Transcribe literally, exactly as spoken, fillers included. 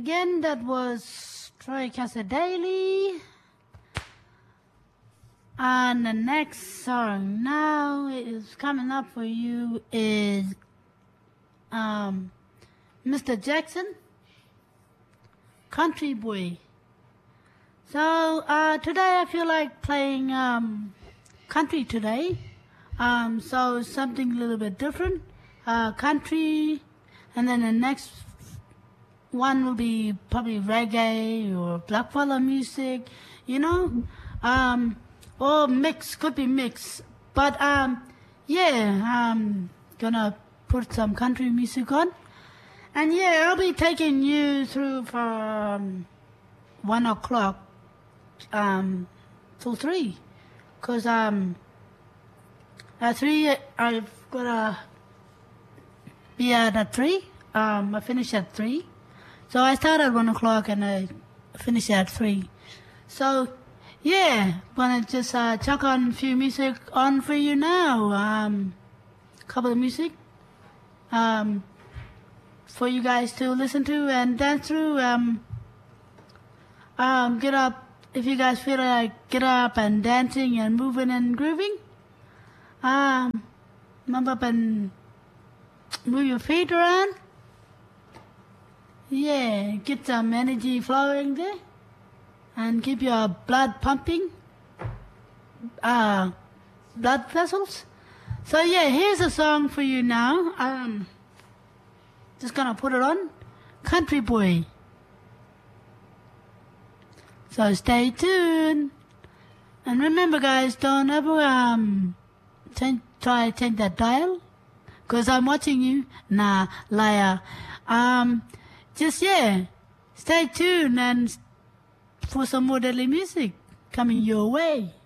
Again, that was Troy Casadei. And the next song now is coming up for you is um, Mister Jackson, Country Boy. So uh, today I feel like playing um, country today. Um, so something a little bit different. Uh, country, and then the next one will be probably reggae or blackfella music, you know, um, or mix, could be mix. But um, yeah, I'm gonna put some country music on, and yeah, I'll be taking you through from one o'clock um, till three, cause um, at three I've gotta be at at three. Um, I finish at three. So I start at one o'clock and I finish at three. So yeah, wanna just uh, chuck on a few music on for you now. Um, couple of music um, for you guys to listen to and dance through. Um, um, get up if you guys feel like get up and dancing and moving and grooving. Um, move up and move your feet around. Yeah, get some energy flowing there and keep your blood pumping, uh, blood vessels. So yeah, here's a song for you now. Um, just gonna put it on, Country Boy. So stay tuned. And remember guys, don't ever um, change, try to change that dial, cause I'm watching you. Nah, liar. Um, Just, yeah, stay tuned and for some more deadly music coming your way.